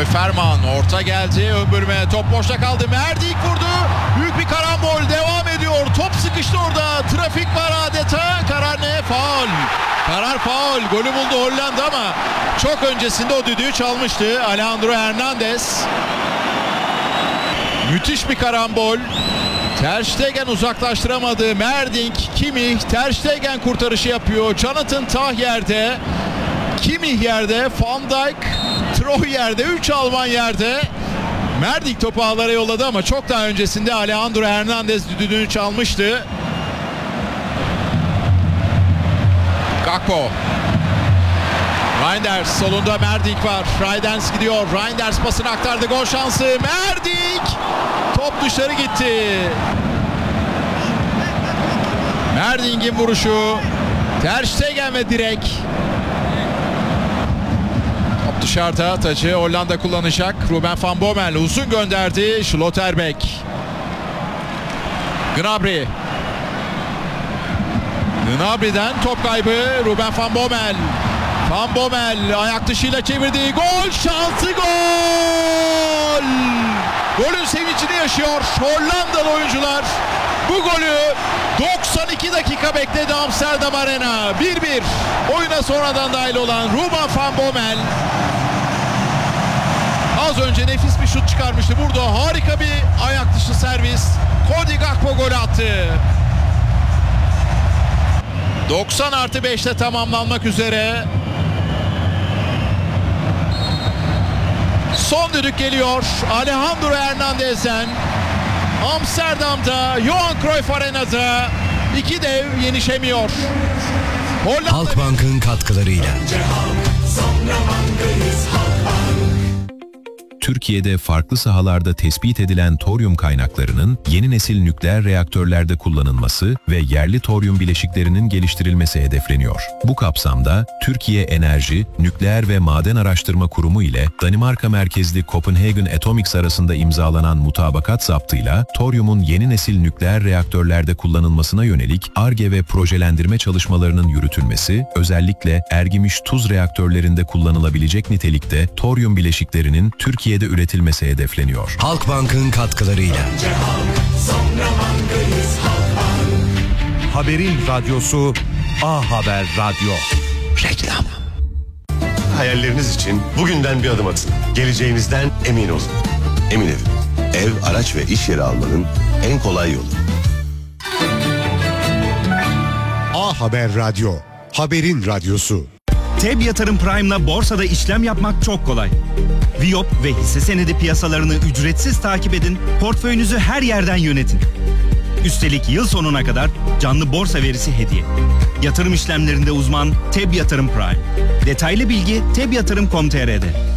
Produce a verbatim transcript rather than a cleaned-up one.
Cruyff Herman orta geldi, ön bölüme top boşta kaldı. Merdik vurdu. Büyük bir karambol devam ediyor. Top sıkıştı orada. Trafik var adeta. Karar ne? Faul. Karar faul. Golü buldu Hollanda ama çok öncesinde o düdüğü çalmıştı Alejandro Hernandez. Müthiş bir karambol. Ter Stegen uzaklaştıramadı. Merdink, Kimmich, Ter Stegen kurtarışı yapıyor. Jonathan Tah yerde. Kimmich yerde. Van Dijk, Troy yerde. üç Alman yerde. Merdink topu ağlara yolladı ama çok daha öncesinde Alejandro Hernandez düdüğünü çalmıştı. Gakpo. Reinders solunda Merdink var. Reinders gidiyor. Reinders pasını aktardı. Gol şansı. Merdink. Top dışarı gitti. Merdink'in vuruşu. Ter Stegen ve direk. Top dışarıda. Taçı Hollanda kullanacak. Ruben van Bommel uzun gönderdi. Schlotterbeck. Gnabry. Gnabry'den top kaybı. Ruben van Bommel. Van Bommel ayak dışıyla çevirdi. Gol şansı, gol! Golün sevincini yaşıyor Hollandalı oyuncular. Bu golü doksan iki dakika bekledi Amsterdam Arena. bir bir. Oyuna sonradan dahil olan Ruben van Bommel. Az önce nefis bir şut çıkarmıştı. Burada harika bir ayak dışı servis. Cody Gakpo gol attı. doksan artı beşte tamamlanmak üzere. Son düdük geliyor Alejandro Hernandez'den. Amsterdam'da Johan Cruyff Arena'da iki dev yenişemiyor. Hollanda... Halkbank'ın katkılarıyla. Türkiye'de farklı sahalarda tespit edilen toryum kaynaklarının yeni nesil nükleer reaktörlerde kullanılması ve yerli toryum bileşiklerinin geliştirilmesi hedefleniyor. Bu kapsamda Türkiye Enerji, Nükleer ve Maden Araştırma Kurumu ile Danimarka merkezli Copenhagen Atomics arasında imzalanan mutabakat zaptıyla toryumun yeni nesil nükleer reaktörlerde kullanılmasına yönelik Ar-Ge ve projelendirme çalışmalarının yürütülmesi, özellikle Ergimiş tuz reaktörlerinde kullanılabilecek nitelikte toryum bileşiklerinin Türkiye de üretilmesi hedefleniyor. Halkbank'ın katkılarıyla. Haberin radyosu A Haber Radyo. Reklam. Hayalleriniz için bugünden bir adım atın. Geleceğinizden emin olun. Emin Ev. Ev, araç ve iş yeri almanın en kolay yolu. A Haber Radyo. Haberin radyosu. TEB Yatırım Prime'la borsada işlem yapmak çok kolay. Viyop ve hisse senedi piyasalarını ücretsiz takip edin, portföyünüzü her yerden yönetin. Üstelik yıl sonuna kadar canlı borsa verisi hediye. Yatırım işlemlerinde uzman TEB Yatırım Prime. Detaylı bilgi teb yatırım nokta com nokta tr'de.